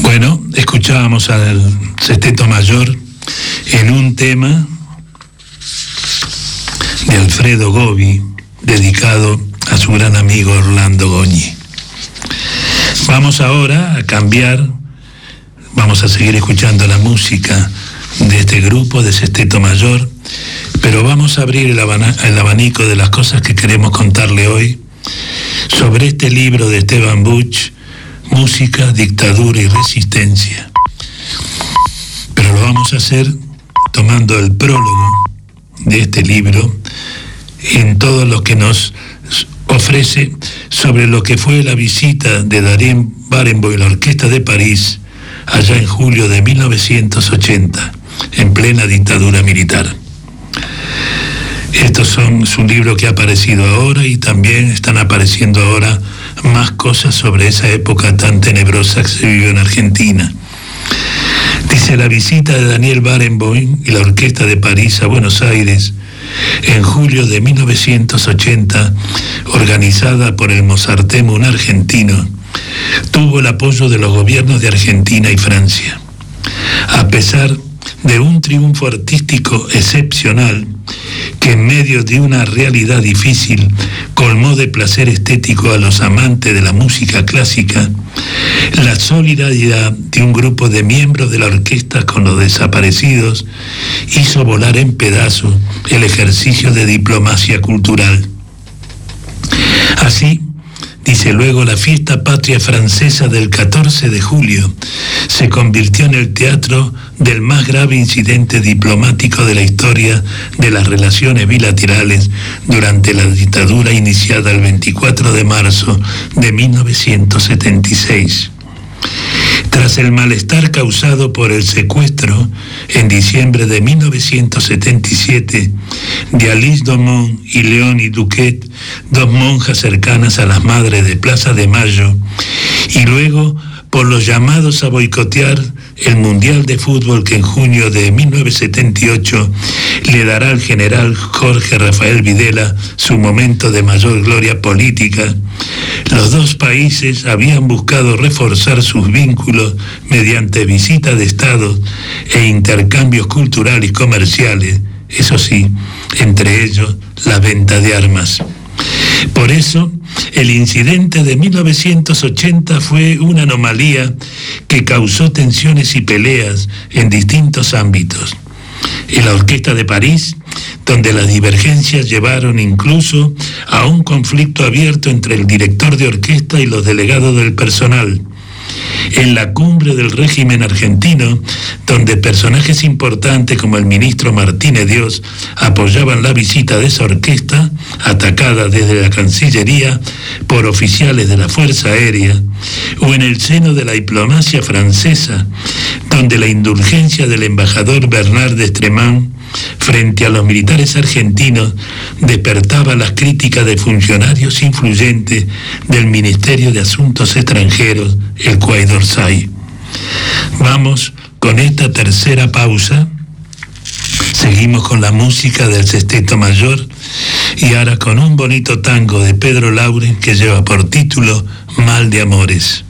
Bueno, escuchábamos al Sexteto Mayor en un tema de Alfredo Gobi, dedicado a su gran amigo Orlando Goñi. Vamos ahora a cambiar, vamos a seguir escuchando la música de este grupo de Sexteto Mayor, pero vamos a abrir el abanico de las cosas que queremos contarle hoy sobre este libro de Esteban Buch, Música, Dictadura y Resistencia. Pero lo vamos a hacer tomando el prólogo de este libro en todo lo que nos ofrece sobre lo que fue la visita de Daniel Barenboim y la Orquesta de París allá en julio de 1980, en plena dictadura militar. Es un libro que ha aparecido ahora y también están apareciendo ahora más cosas sobre esa época tan tenebrosa que se vivió en Argentina. Dice: la visita de Daniel Barenboim y la Orquesta de París a Buenos Aires en julio de 1980, organizada por el Mozarteum, un argentino, tuvo el apoyo de los gobiernos de Argentina y Francia. A pesar de un triunfo artístico excepcional, que en medio de una realidad difícil colmó de placer estético a los amantes de la música clásica, la solidaridad de un grupo de miembros de la orquesta con los desaparecidos hizo volar en pedazos el ejercicio de diplomacia cultural. Así, dice luego, la fiesta patria francesa del 14 de julio se convirtió en el teatro del más grave incidente diplomático de la historia de las relaciones bilaterales durante la dictadura iniciada el 24 de marzo de 1976. Tras el malestar causado por el secuestro en diciembre de 1977 de Alice Domon y Léonie Duquet, dos monjas cercanas a las madres de Plaza de Mayo, y luego por los llamados a boicotear el Mundial de Fútbol que en junio de 1978 le dará al general Jorge Rafael Videla su momento de mayor gloria política, los dos países habían buscado reforzar sus vínculos mediante visitas de Estado e intercambios culturales y comerciales, eso sí, entre ellos la venta de armas. Por eso, el incidente de 1980 fue una anomalía que causó tensiones y peleas en distintos ámbitos. En la Orquesta de París, donde las divergencias llevaron incluso a un conflicto abierto entre el director de orquesta y los delegados del personal. En la cumbre del régimen argentino, donde personajes importantes como el ministro Martínez Dios apoyaban la visita de esa orquesta, atacada desde la Cancillería por oficiales de la Fuerza Aérea, o en el seno de la diplomacia francesa, donde la indulgencia del embajador Bernard d'Estremont frente a los militares argentinos despertaba las críticas de funcionarios influyentes del Ministerio de Asuntos Extranjeros, el Quai d'Orsay. Vamos con esta tercera pausa. Seguimos con la música del Sexteto Mayor y ahora con un bonito tango de Pedro Lauren que lleva por título Mal de Amores.